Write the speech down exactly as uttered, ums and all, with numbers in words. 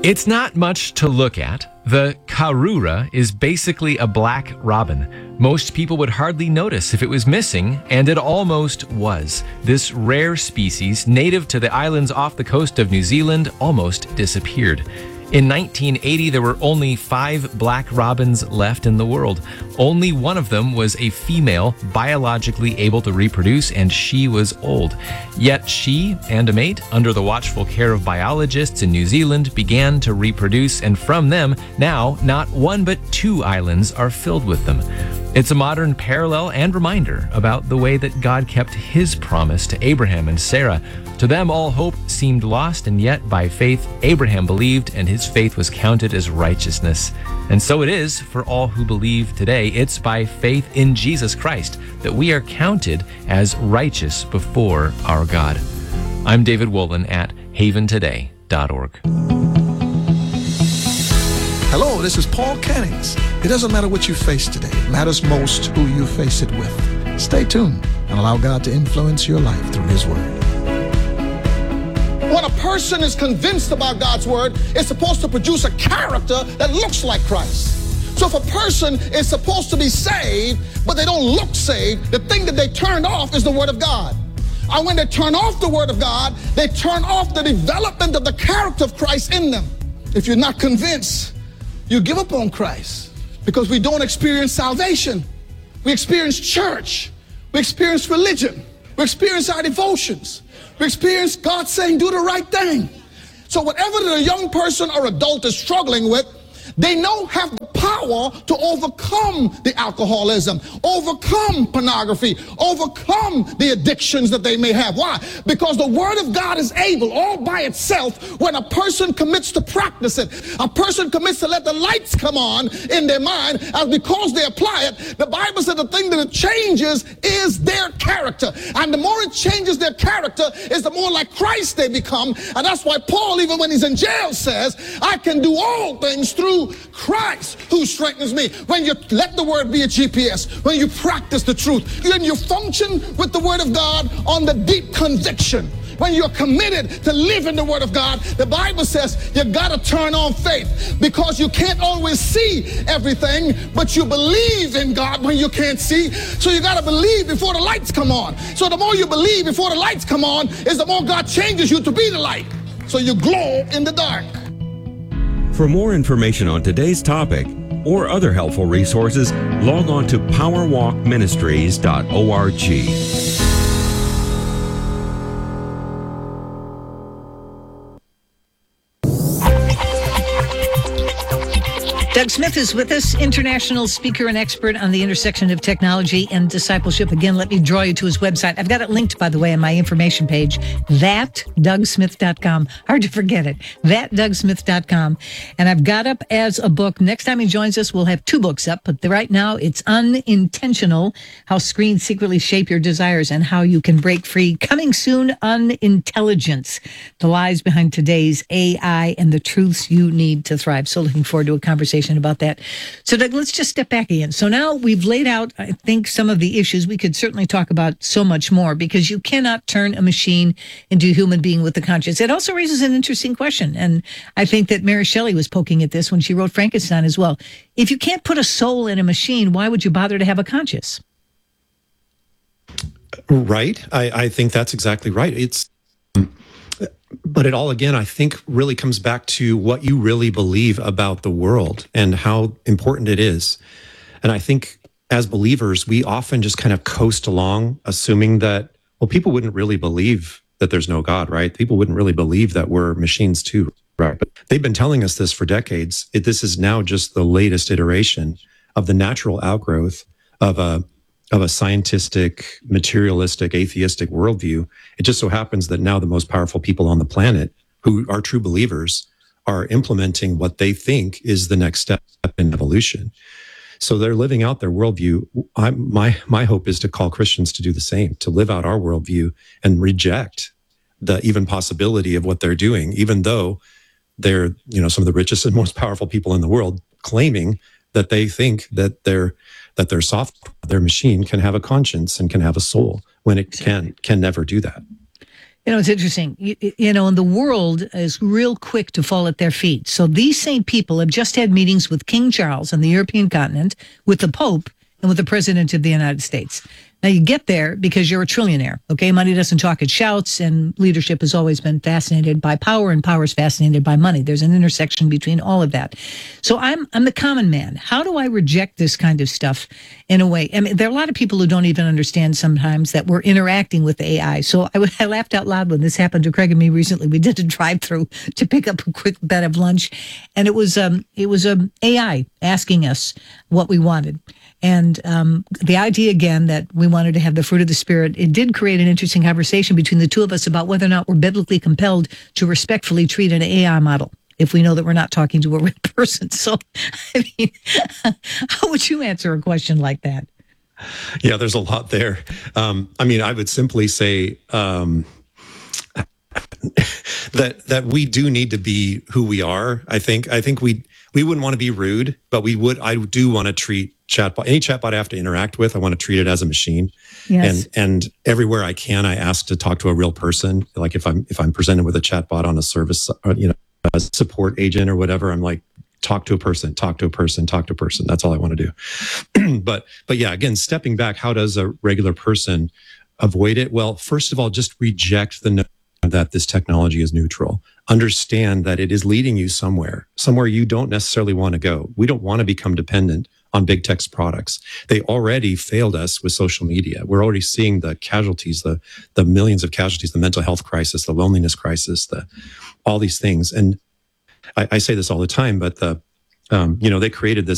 It's not much to look at. The Karura is basically a black robin. Most people would hardly notice if it was missing, and it almost was. This rare species, native to the islands off the coast of New Zealand, almost disappeared. In nineteen eighty, there were only five black robins left in the world. Only one of them was a female, biologically able to reproduce, and she was old. Yet she and a mate, under the watchful care of biologists in New Zealand, began to reproduce, and from them, now, not one but two islands are filled with them. It's a modern parallel and reminder about the way that God kept his promise to Abraham and Sarah. To them, all hope seemed lost, and yet by faith, Abraham believed, and his faith was counted as righteousness. And so it is for all who believe today. It's by faith in Jesus Christ that we are counted as righteous before our God. I'm David Wolin at haven today dot org. Hello, this is Paul Cannings. It doesn't matter what you face today. It matters most who you face it with. Stay tuned and allow God to influence your life through his word. When a person is convinced about God's word, it's supposed to produce a character that looks like Christ. So if a person is supposed to be saved, but they don't look saved, the thing that they turned off is the word of God. And when they turn off the word of God, they turn off the development of the character of Christ in them. If you're not convinced, you give up on Christ, because we don't experience salvation. We experience church. We experience religion. We experience our devotions. We experience God saying, do the right thing. So whatever the young person or adult is struggling with, they know have the power to overcome the alcoholism, overcome pornography, overcome the addictions that they may have. Why? Because the word of God is able all by itself when a person commits to practice it. A person commits to let the lights come on in their mind, and because they apply it, the Bible said the thing that it changes is their character. And the more it changes their character is the more like Christ they become. And that's why Paul, even when he's in jail, says, I can do all things through Christ who strengthens me. When you let the word be a G P S, when you practice the truth, when you function with the word of God on the deep conviction, when you're committed to live in the word of God, the Bible says you got to turn on faith, because you can't always see everything, but you believe in God when you can't see. So you got to believe before the lights come on. So the more you believe before the lights come on is the more God changes you to be the light. So you glow in the dark. For more information on today's topic or other helpful resources, log on to power walk ministries dot org. Doug Smith is with us, international speaker and expert on the intersection of technology and discipleship. Again, let me draw you to his website. I've got it linked, by the way, on my information page, that doug smith dot com. Hard to forget it, that doug smith dot com. And I've got up as a book. Next time he joins us, we'll have two books up. But right now, it's Unintentional, How Screens Secretly Shape Your Desires and How You Can Break Free. Coming soon, Unintelligence, the lies behind today's A I and the truths you need to thrive. So looking forward to a conversation about that. So Doug, let's just step back again. So now we've laid out, I think, some of the issues. We could certainly talk about so much more, because you cannot turn a machine into a human being with a conscience. It also raises an interesting question, and I think that Mary Shelley was poking at this when she wrote Frankenstein as well. If you can't put a soul in a machine, why would you bother to have a conscience? Right. I, I think that's exactly right. It's But it all, again, I think really comes back to what you really believe about the world and how important it is. And I think as believers, we often just kind of coast along, assuming that, well, people wouldn't really believe that there's no God, right? People wouldn't really believe that we're machines too, right? But they've been telling us this for decades. It, this is now just the latest iteration of the natural outgrowth of a of a scientific, materialistic, atheistic worldview. It just so happens that now the most powerful people on the planet who are true believers are implementing what they think is the next step in evolution. So they're living out their worldview. I, my, my hope is to call Christians to do the same, to live out our worldview and reject the even possibility of what they're doing, even though they're, you know, some of the richest and most powerful people in the world, claiming that they think that their that their software, their machine can have a conscience and can have a soul, when it can can never do that. You know, it's interesting. You, you know, and the world is real quick to fall at their feet. So these same people have just had meetings with King Charles on the European continent, with the Pope, and with the President of the United States. Now, you get there because you're a trillionaire, okay? Money doesn't talk, it shouts, and leadership has always been fascinated by power, and power is fascinated by money. There's an intersection between all of that. So I'm I'm the common man. How do I reject this kind of stuff in a way? I mean, there are a lot of people who don't even understand sometimes that we're interacting with A I. So I, I laughed out loud when this happened to Craig and me recently. We did a drive-through to pick up a quick bit of lunch, and it was um it was um, A I asking us what we wanted. And um, the idea, again, that we wanted to have the fruit of the Spirit, it did create an interesting conversation between the two of us about whether or not we're biblically compelled to respectfully treat an A I model if we know that we're not talking to a real person. So, I mean, how would you answer a question like that? Yeah, there's a lot there. Um, I mean, I would simply say um, that that we do need to be who we are. I think I think we we wouldn't want to be rude, but we would. I do want to treat chatbot any chatbot I have to interact with. I want to treat it as a machine. Yes. And and everywhere I can, I ask to talk to a real person. Like if I'm if I'm presented with a chatbot on a service, or, you know, a support agent or whatever, I'm like, talk to a person, talk to a person, talk to a person. That's all I want to do. but but yeah, again, stepping back, how does a regular person avoid it? Well, first of all, just reject the notion that this technology is neutral. Understand that it is leading you somewhere, somewhere you don't necessarily want to go. We don't want to become dependent on big tech's products. They already failed us with social media. We're already seeing the casualties, the the millions of casualties, the mental health crisis, the loneliness crisis, the all these things. And I, I say this all the time, but the um, you know, they created this